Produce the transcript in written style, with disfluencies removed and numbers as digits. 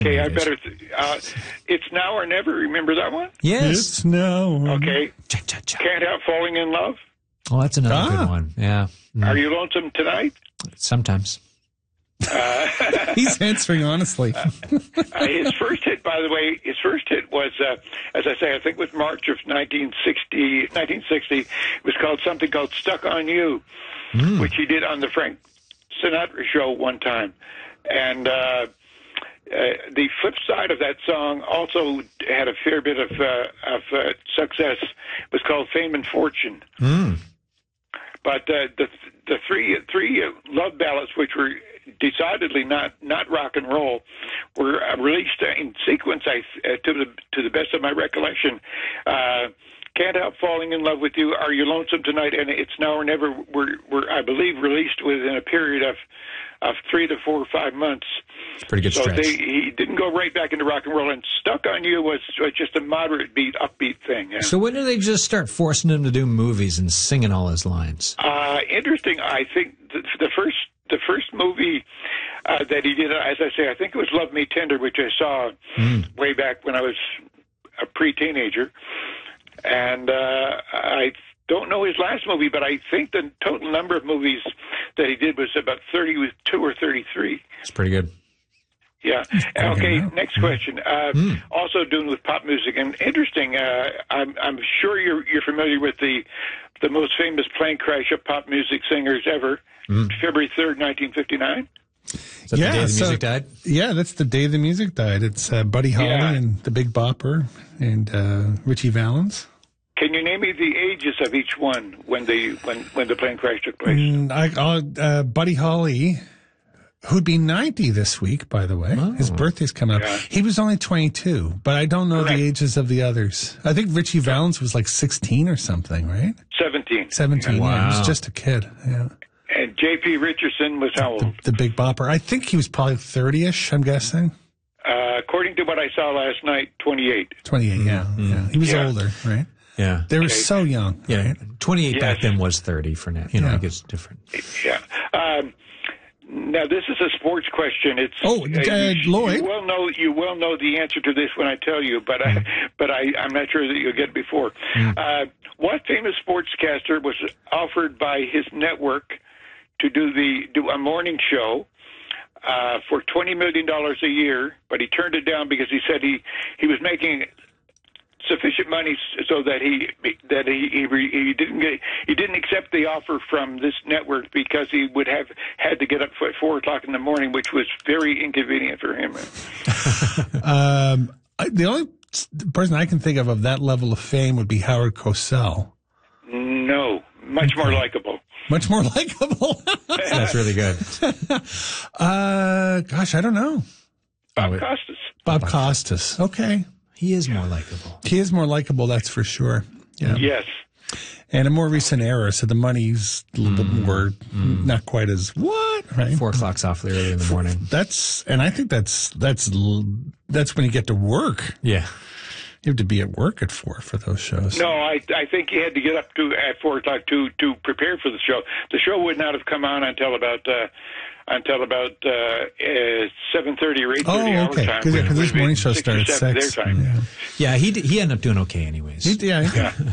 Okay, I better. It's now or never. Remember that one? Yes. It's now. Okay. Cha-cha-cha. Can't help falling in love. Oh, that's another good one. Yeah. Are you lonesome tonight? Sometimes. He's answering honestly. His first hit, by the way, was, as I say, I think it was March of 1960. It was called something called Stuck on You, which he did on the Frank Sinatra show one time. And the flip side of that song also had a fair bit of success. It was called Fame and Fortune. But the three love ballads, which were decidedly not rock and roll, were released in sequence. To the best of my recollection, Can't Help Falling in Love with You, Are You Lonesome Tonight, and It's Now or Never were I believe released within a period of 3 to 4 or 5 months. It's a pretty good stretch. He didn't go right back into rock and roll, and Stuck on You was just a moderate upbeat thing. Yeah. So when did they just start forcing him to do movies and singing all his lines? Interesting. I think the first movie that he did, as I say, I think it was Love Me Tender, which I saw way back when I was a pre-teenager. And I don't know his last movie, but I think the total number of movies that he did was about 32 or 33. It's pretty good. Yeah. Okay, next question. Also doing with pop music, and interesting, I'm sure you're familiar with the most famous plane crash of pop music singers ever, February 3rd, 1959. Is that the day the music died? Yeah, that's the day the music died. It's Buddy Holly and the Big Bopper and Richie Valens. Can you name me the ages of each one when the plane crash took place? Buddy Holly, who'd be 90 this week, by the way. Oh. His birthday's coming up. Yeah. He was only 22, but I don't know the ages of the others. I think Richie Valens was like 16 or something, right? 17. 17, wow. Yeah. He was just a kid, yeah. And J.P. Richardson was how old? The Big Bopper. I think he was probably 30-ish, I'm guessing. According to what I saw last night, 28. 28, yeah. He was older, right? Yeah. They were so young. Yeah. Right? 28 back then was 30 for now. You know, it gets different. Yeah. Now, this is a sports question. It's Lloyd. You will know the answer to this when I tell you, but I'm not sure that you'll get it before. What famous sportscaster was offered by his network to do a morning show for $20 million a year, but he turned it down because he said he was making sufficient money so that he didn't accept the offer from this network because he would have had to get up at 4 o'clock in the morning, which was very inconvenient for him. The only person I can think of that level of fame would be Howard Cosell. No, much more likable. Much more likable. That's really good. Gosh, I don't know. Bob Costas. Bob Costas. Okay. He is more likable. He is more likable, that's for sure. Yeah. Yes. And a more recent era, so the money's a little bit more, not quite as, right? 4 o'clock's awfully early in the morning. And I think that's when you get to work. Yeah. You have to be at work at 4 for those shows. No, I think he had to get up at 4 o'clock to prepare for the show. The show would not have come on until about 7:30 or 8:30 our time. Because this morning show started at 6. Yeah, he ended up doing okay anyways. Yeah.